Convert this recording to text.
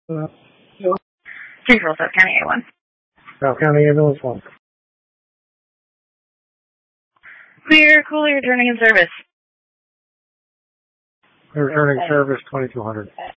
Central South County A1. South County Ambulance 1. Clear, cooler, returning in service. Returning service 2200.